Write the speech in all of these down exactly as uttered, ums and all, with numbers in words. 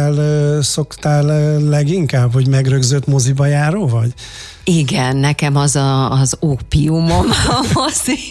szoktál, szoktál leginkább, hogy megrögzött moziba járó vagy? Igen, nekem az a, az ópiumom a mozi.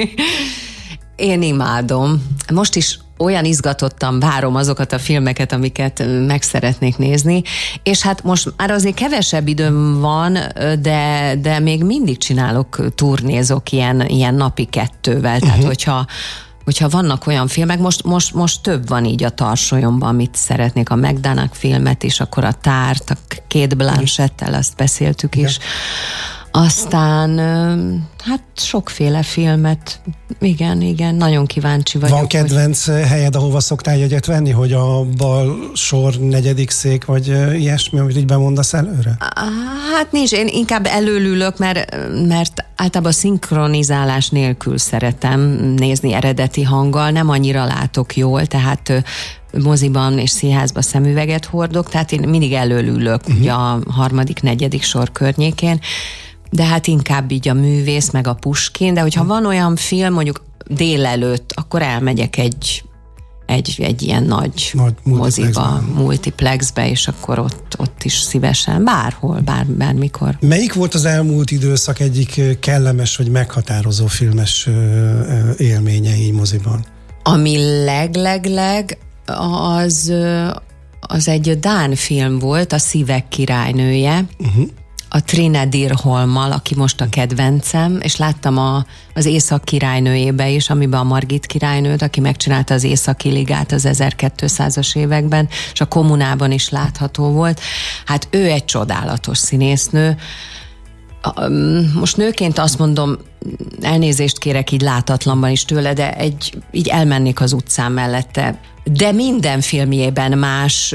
Én imádom. Most is olyan izgatottan várom azokat a filmeket, amiket meg szeretnék nézni, és hát most már azért kevesebb időm van, de, de még mindig csinálok, turnézok ilyen, ilyen napi kettővel, tehát uh-huh. hogyha hogyha vannak olyan filmek, most, most, most több van így a tarsolyomban, amit szeretnék, a McDonagh filmet is, akkor a Tárt, a Kate Blanchett-tel, azt beszéltük igen. is. Aztán hát sokféle filmet, igen, igen, nagyon kíváncsi vagyok. Van kedvenc hogy... helyed, ahova szoktál jegyet venni, hogy a bal sor negyedik szék, vagy ilyesmi, amit így bemondasz előre? Hát nincs, én inkább előlülök, mert, mert általában szinkronizálás nélkül szeretem nézni eredeti hanggal, nem annyira látok jól, tehát moziban és színházban szemüveget hordok, tehát én mindig előlülök uh-huh. ugye a harmadik, negyedik sor környékén, de hát inkább így a művész, meg a Puskin, de hogyha van olyan film, mondjuk délelőtt, akkor elmegyek egy, egy, egy ilyen nagy, nagy moziba, multiplexbe, és akkor ott, ott is szívesen, bárhol, bár, bármikor. Melyik volt az elmúlt időszak egyik kellemes, vagy meghatározó filmes élménye így moziban? Ami leg-leg-leg, az, az egy dán film volt, a Szívek királynője, uh-huh. a Trine Dirholmmal, aki most a kedvencem, és láttam a, az Észak királynőjébe is, amiben a Margit királynőt, aki megcsinálta az Északi Ligát az ezerkétszázas években, és a Kommunában is látható volt. Hát ő egy csodálatos színésznő. Most nőként azt mondom, elnézést kérek így látatlanban is tőle, de egy, így elmennék az utcán mellette. De minden filmjében más,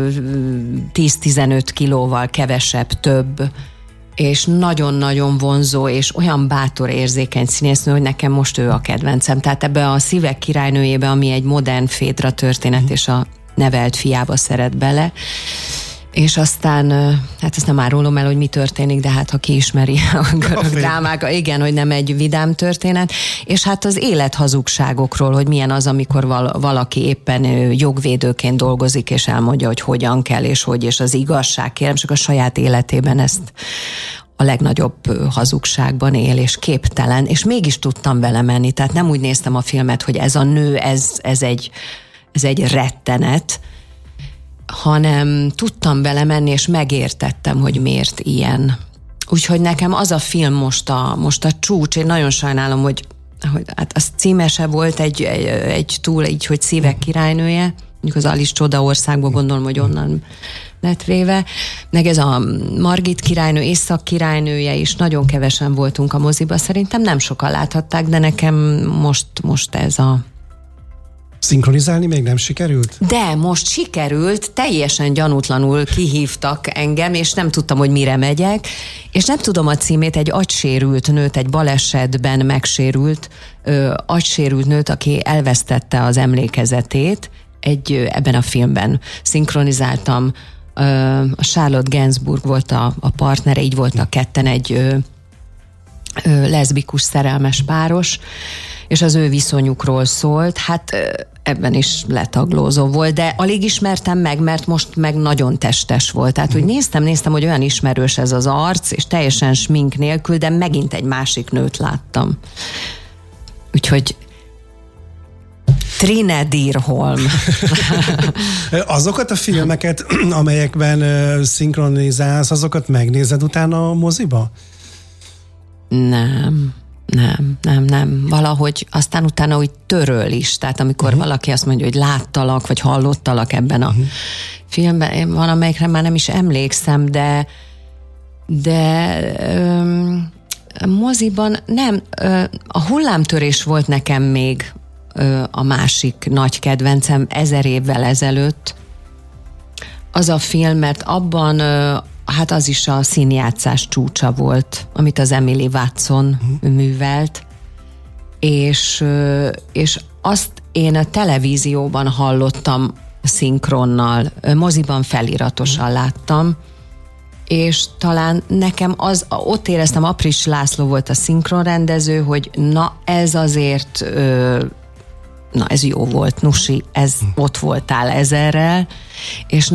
tíz-tizenöt kilóval kevesebb, több, és nagyon-nagyon vonzó, és olyan bátor, érzékeny színésznő, hogy nekem most ő a kedvencem. Tehát ebbe a Szívek királynőjébe, ami egy modern fédra történet, mm. és a nevelt fiába szeret bele, és aztán, hát ezt nem árulom el, hogy mi történik, de hát ha ki ismeri a görög drámák, igen, hogy nem egy vidám történet, és hát az élethazugságokról, hogy milyen az, amikor val- valaki éppen jogvédőként dolgozik, és elmondja, hogy hogyan kell, és hogy, és az igazság, kérem, csak a saját életében ezt a legnagyobb hazugságban él, és képtelen, és mégis tudtam vele menni, tehát nem úgy néztem a filmet, hogy ez a nő, ez, ez, egy, ez egy rettenet, hanem tudtam belemenni, és megértettem, hogy miért ilyen. Úgyhogy nekem az a film most a, most a csúcs, én nagyon sajnálom, hogy, hogy hát az címese volt egy, egy, egy túl, így, hogy Szívek királynője, mondjuk az Alice Csodaországból gondolom, hogy onnan lett véve. Meg ez a Margit királynő, Észak királynője is, nagyon kevesen voltunk a moziba, szerintem nem sokan láthatták, de nekem most, most ez a Szinkronizálni még nem sikerült? De most sikerült, teljesen gyanútlanul kihívtak engem, és nem tudtam, hogy mire megyek, és nem tudom a címét, egy agysérült nőt, egy balesetben megsérült, ö, agysérült nőt, aki elvesztette az emlékezetét, egy, ö, ebben a filmben szinkronizáltam, ö, a Charlotte Gainsbourg volt a, a partnere, így voltak ketten egy ö, ö, leszbikus szerelmes páros, és az ő viszonyukról szólt, hát ebben is letaglózó volt, de alig ismertem meg, mert most meg nagyon testes volt. Tehát, hogy néztem, néztem, hogy olyan ismerős ez az arc, és teljesen smink nélkül, de megint egy másik nőt láttam. Úgyhogy Trine Dirholm. Azokat a filmeket, amelyekben szinkronizálsz, azokat megnézed utána a moziba? Nem. Nem, nem, nem. Valahogy aztán utána úgy töröl is. Tehát amikor uh-huh. valaki azt mondja, hogy láttalak, vagy hallottalak ebben a uh-huh. filmben, én valamelyikre már nem is emlékszem, de de öm, moziban nem. Ö, a Hullámtörés volt nekem még ö, a másik nagy kedvencem ezer évvel ezelőtt. Az a film, mert abban ö, hát az is a színjátszás csúcsa volt, amit az Emily Watson uh-huh. művelt, és, és azt én a televízióban hallottam szinkronnal, moziban feliratosan uh-huh. láttam, és talán nekem az, ott éreztem, Apris László volt a szinkronrendező, hogy na ez azért, na ez jó volt, Nusi, ez uh-huh. ott voltál ezerrel, és